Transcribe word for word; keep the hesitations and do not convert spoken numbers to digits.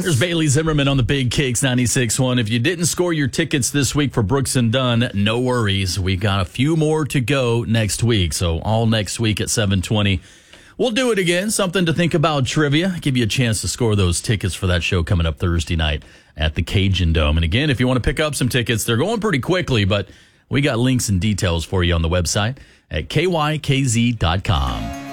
There's Bailey Zimmerman on the Big Kicks ninety-six point one. If you didn't score your tickets this week for Brooks and Dunn, no worries. We've got a few more to go next week. So all next week at seven twenty. We'll do it again. Something to think about trivia. Give you a chance to score those tickets for that show coming up Thursday night at the Cajun Dome. And again, if you want to pick up some tickets, they're going pretty quickly, but we got links and details for you on the website at K Y K Z dot com.